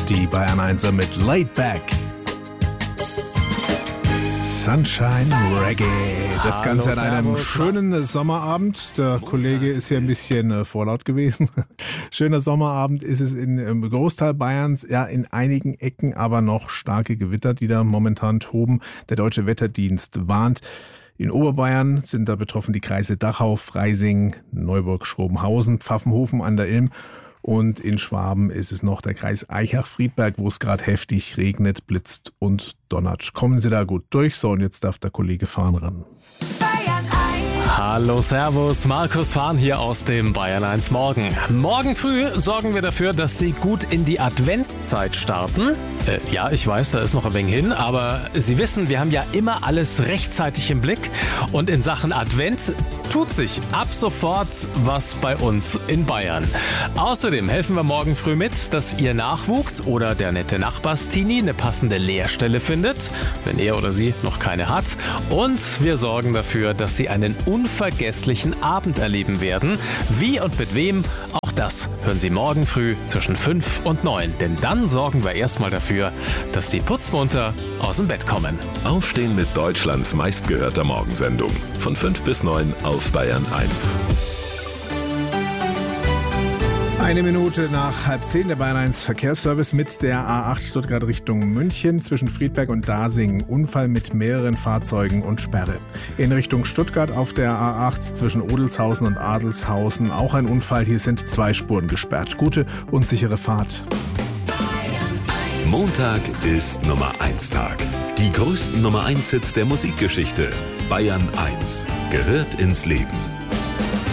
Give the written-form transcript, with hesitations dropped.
Die Bayern 1er mit Laid Back. Sunshine Reggae. Das Ganze an einem schönen Sommerabend. Der Kollege ist hier ein bisschen vorlaut gewesen. Schöner Sommerabend ist es im Großteil Bayerns, ja in einigen Ecken aber noch starke Gewitter, die da momentan toben. Der Deutsche Wetterdienst warnt. In Oberbayern sind da betroffen die Kreise Dachau, Freising, Neuburg, Schrobenhausen, Pfaffenhofen an der Ilm. Und in Schwaben ist es noch der Kreis Aichach-Friedberg, wo es gerade heftig regnet, blitzt und donnert. Kommen Sie da gut durch. So, und jetzt darf der Kollege Fahn ran. Hallo, servus, Markus Fahn hier aus dem Bayern 1 Morgen. Morgen früh sorgen wir dafür, dass Sie gut in die Adventszeit starten. Ja, ich weiß, da ist noch ein wenig hin, aber Sie wissen, wir haben ja immer alles rechtzeitig im Blick. Und in Sachen Advent tut sich ab sofort was bei uns in Bayern. Außerdem helfen wir morgen früh mit, dass Ihr Nachwuchs oder der nette Nachbarstini eine passende Lehrstelle findet, wenn er oder sie noch keine hat. Und wir sorgen dafür, dass Sie einen unvergesslichen Abend erleben werden. Wie und mit wem, auch das hören Sie morgen früh zwischen 5 und 9. Denn dann sorgen wir erstmal dafür, dass Sie putzmunter aus dem Bett kommen. Aufstehen mit Deutschlands meistgehörter Morgensendung. Von 5 bis 9 auf Bayern 1. 9:01 der Bayern 1 Verkehrsservice mit der A8 Stuttgart Richtung München zwischen Friedberg und Dasing. Unfall mit mehreren Fahrzeugen und Sperre. In Richtung Stuttgart auf der A8 zwischen Odelshausen und Adelshausen auch ein Unfall. Hier sind 2 Spuren gesperrt. Gute und sichere Fahrt. Montag ist Nummer 1 Tag. Die größten Nummer 1 Hits der Musikgeschichte. Bayern 1 gehört ins Leben.